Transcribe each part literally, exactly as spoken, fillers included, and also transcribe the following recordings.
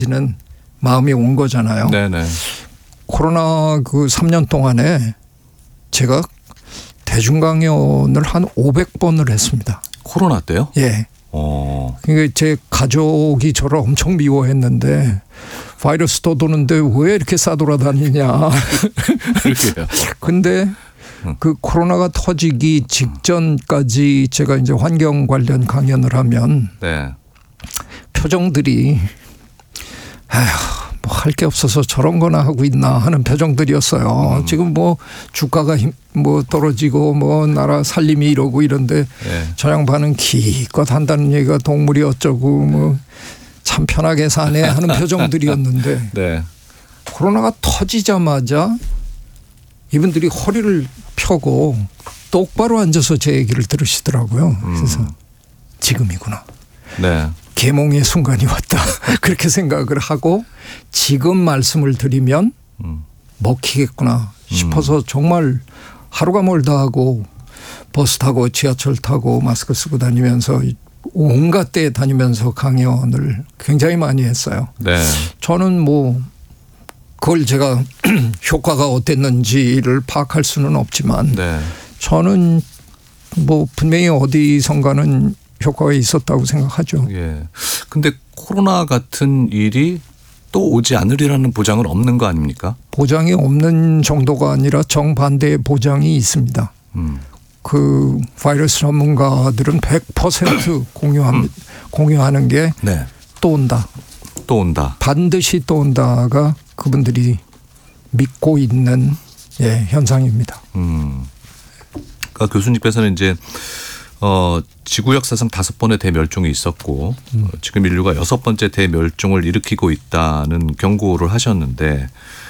는 마음이 온 거잖아요. 네네. 코로나 그 삼 년 동안에 제가 대중 강연을 한 오백 번을 했습니다. 코로나 때요? 예. 어. 그러니까 제 가족이 저를 엄청 미워했는데 바이러스 떠도는데 왜 이렇게 싸돌아다니냐. 그러게요. 근데 그 코로나가 터지기 직전까지 제가 이제 환경 관련 강연을 하면 네. 표정들이 아휴 뭐 할 게 없어서 저런 거나 하고 있나 하는 표정들이었어요. 음. 지금 뭐 주가가 힘, 뭐 떨어지고 뭐 나라 살림이 이러고 이런데 네. 저 양반은 기껏 한다는 얘기가 동물이 어쩌고 뭐 참 편하게 사네 하는 표정들이었는데 네. 코로나가 터지자마자 이분들이 허리를 펴고 똑바로 앉아서 제 얘기를 들으시더라고요. 그래서 음. 지금이구나. 네. 계몽의 순간이 왔다. 그렇게 생각을 하고 지금 말씀을 드리면 음. 먹히겠구나 싶어서 음. 정말 하루가 멀다 하고 버스 타고 지하철 타고 마스크 쓰고 다니면서 온갖 데 다니면서 강연을 굉장히 많이 했어요. 네. 저는 뭐 그걸 제가 효과가 어땠는지를 파악할 수는 없지만 네. 저는 뭐 분명히 어디선가는 효과가 있었다고 생각하죠. 예. 근데 코로나 같은 일이 또 오지 않으리라는 보장은 없는 거 아닙니까? 보장이 없는 정도가 아니라 정반대의 보장이 있습니다. 음. 그 바이러스 전문가들은 백 퍼센트 공유합니다. 음. 공유하는 게 또 네. 온다. 또 온다. 반드시 또 온다가 그분들이 믿고 있는 예, 현상입니다. 음. 그러니까 교수님께서는 이제 어, 지구 역사상 다섯 번의 대멸종이 있었고 음. 지금 인류가 여섯 번째 대멸종을 일으키고 있다는 경고를 하셨는데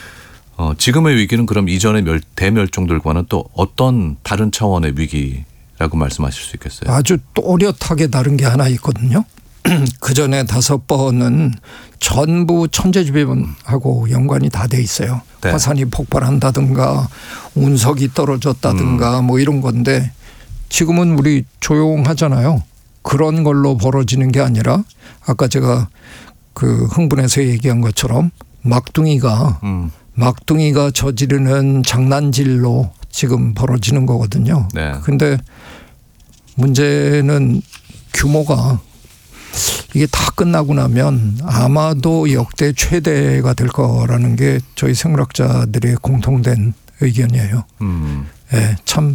어, 지금의 위기는 그럼 이전의 멸, 대멸종들과는 또 어떤 다른 차원의 위기라고 말씀하실 수 있겠어요? 아주 또렷하게 다른 게 하나 있거든요. 그 전에 다섯 번은 전부 천재지변하고 연관이 다 돼 있어요. 네. 화산이 폭발한다든가 운석이 떨어졌다든가 음. 뭐 이런 건데 지금은 우리 조용하잖아요. 그런 걸로 벌어지는 게 아니라 아까 제가 그 흥분해서 얘기한 것처럼 막둥이가 음. 막둥이가 저지르는 장난질로 지금 벌어지는 거거든요. 그런데 네. 문제는 규모가 이게 다 끝나고 나면 아마도 역대 최대가 될 거라는 게 저희 생물학자들의 공통된 의견이에요. 음. 네, 참,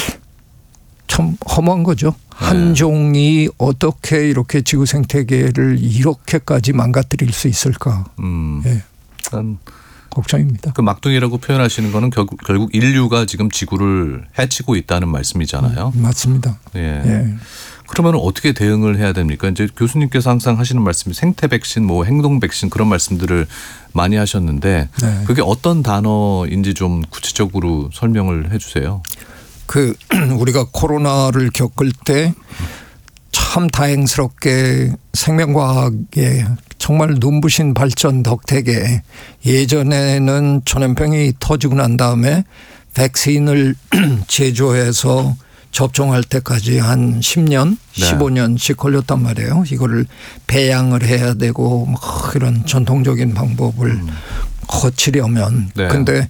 참 허무한 거죠. 네. 한 종이 어떻게 이렇게 지구 생태계를 이렇게까지 망가뜨릴 수 있을까. 음. 네. 음. 걱정입니다. 그 막둥이라고 표현하시는 거는 결국, 결국 인류가 지금 지구를 해치고 있다는 말씀이잖아요. 음, 맞습니다. 예. 예. 그러면 어떻게 대응을 해야 됩니까? 이제 교수님께서 항상 하시는 말씀이 생태 백신, 뭐 행동 백신 그런 말씀들을 많이 하셨는데 네. 그게 어떤 단어인지 좀 구체적으로 설명을 해 주세요. 그 우리가 코로나를 겪을 때 참 다행스럽게 생명과학의 정말 눈부신 발전 덕택에 예전에는 전염병이 터지고 난 다음에 백신을 제조해서 접종할 때까지 한 십 년, 네. 십오 년씩 걸렸단 말이에요. 이거를 배양을 해야 되고 뭐 이런 전통적인 방법을 음. 거치려면. 네. 근데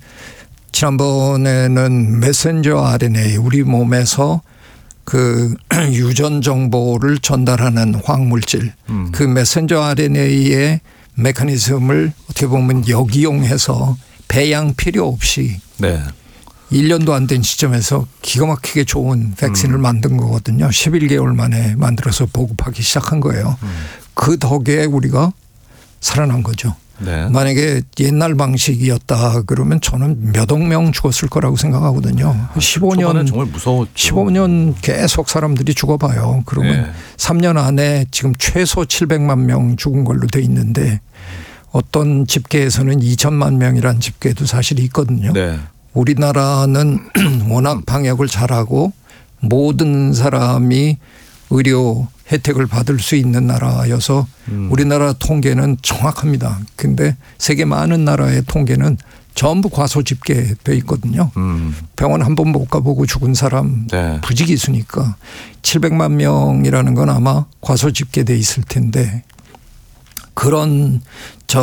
지난번에는 메신저 알엔에이 우리 몸에서 그 유전 정보를 전달하는 황물질 음. 그 메신저 알엔에이의 메커니즘을 어떻게 보면 역이용해서 배양 필요 없이 네. 일 년도 안 된 시점에서 기가 막히게 좋은 백신을 음. 만든 거거든요. 십일 개월 만에 만들어서 보급하기 시작한 거예요. 음. 그 덕에 우리가 살아난 거죠. 네. 만약에 옛날 방식이었다 그러면 저는 몇억 명 죽었을 거라고 생각하거든요. 아, 십오 년 정말 무서웠죠. 십오 년 계속 사람들이 죽어봐요. 그러면 네. 삼 년 안에 지금 최소 칠백만 명 죽은 걸로 돼 있는데 어떤 집계에서는 이천만 명이라는 집계도 사실이 있거든요. 네. 우리나라는 워낙 방역을 잘하고 모든 사람이 의료 혜택을 받을 수 있는 나라여서 음. 우리나라 통계는 정확합니다. 근데 세계 많은 나라의 통계는 전부 과소 집계돼 있거든요. 음. 병원 한 번 못 가보고 죽은 사람 네. 부지기수니까 칠백만 명이라는 건 아마 과소 집계돼 있을 텐데 그런